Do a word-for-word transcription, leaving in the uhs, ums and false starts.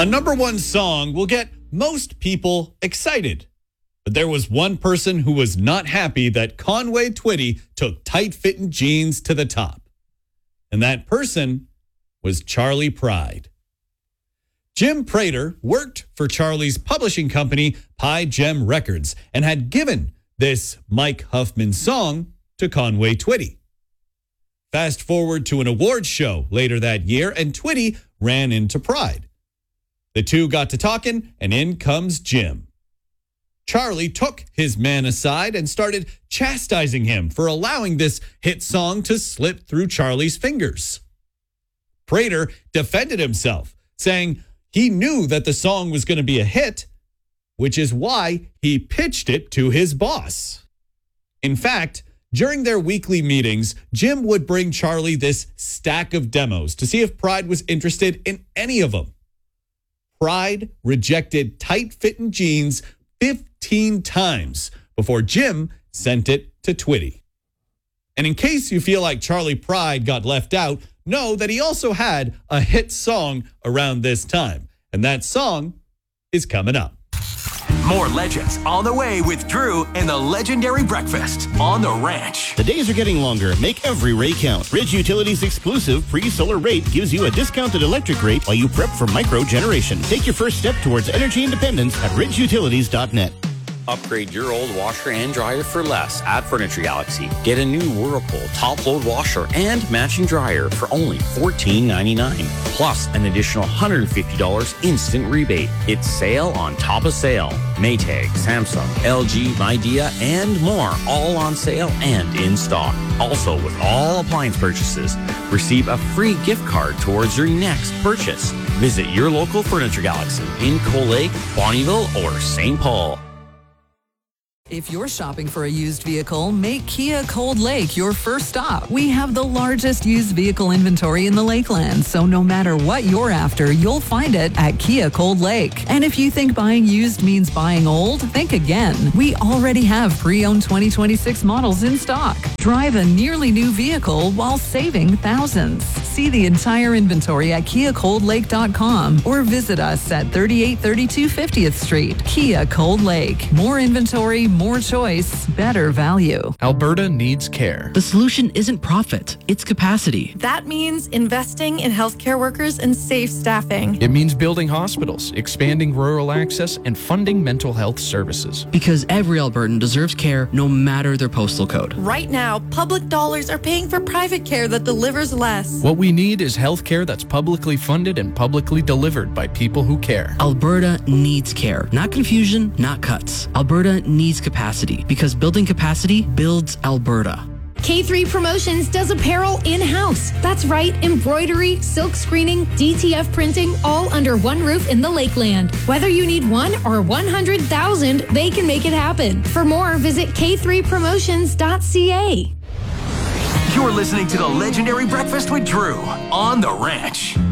A number one song will get most people excited. But there was one person who was not happy that Conway Twitty took tight-fitting jeans to the top. And that person was Charley Pride. Jim Prater worked for Charley's publishing company, Pie Gem Records, and had given this Mike Huffman song to Conway Twitty. Fast forward to an awards show later that year, and Twitty ran into Pride. The two got to talking, and in comes Jim. Charley took his man aside and started chastising him for allowing this hit song to slip through Charley's fingers. Prater defended himself, saying he knew that the song was going to be a hit, which is why he pitched it to his boss. In fact, during their weekly meetings, Jim would bring Charley this stack of demos to see if Pride was interested in any of them. Pride rejected tight-fitting jeans fifteen times before Jim sent it to Twitty. And in case you feel like Charley Pride got left out, know that he also had a hit song around this time. And that song is coming up. More legends on the way with Drew and the legendary breakfast on the ranch. The days are getting longer. Make every rate count. Ridge Utilities' exclusive free solar rate gives you a discounted electric rate while you prep for micro generation. Take your first step towards energy independence at ridge utilities dot net. Upgrade your old washer and dryer for less at Furniture Galaxy. Get a new Whirlpool top-load washer and matching dryer for only fourteen ninety-nine, plus an additional one hundred fifty dollars instant rebate. It's sale on top of sale. Maytag, Samsung, L G, Midea, and more, all on sale and in stock. Also, with all appliance purchases, receive a free gift card towards your next purchase. Visit your local Furniture Galaxy in Cold Lake, Bonnyville, or Saint Paul. If you're shopping for a used vehicle, make Kia Cold Lake your first stop. We have the largest used vehicle inventory in the Lakeland, so no matter what you're after, you'll find it at Kia Cold Lake. And if you think buying used means buying old, think again. We already have pre-owned twenty twenty-six models in stock. Drive a nearly new vehicle while saving thousands. See the entire inventory at kia cold lake dot com or visit us at thirty-eight thirty-two fiftieth Street. Kia Cold Lake. More inventory, more choice, better value. Alberta needs care. The solution isn't profit, it's capacity. That means investing in healthcare workers and safe staffing. It means building hospitals, expanding rural access, and funding mental health services. Because every Albertan deserves care no matter their postal code. Right now, public dollars are paying for private care that delivers less. What we need is healthcare that's publicly funded and publicly delivered by people who care. Alberta needs care. Not confusion, not cuts. Alberta needs capacity, because building capacity builds Alberta. K three Promotions does apparel in-house. That's right, embroidery, silk screening, D T F printing, all under one roof in the Lakeland. Whether you need one or one hundred thousand, they can make it happen. For more, visit k three promotions dot c a. You're listening to the legendary breakfast with Drew on the ranch.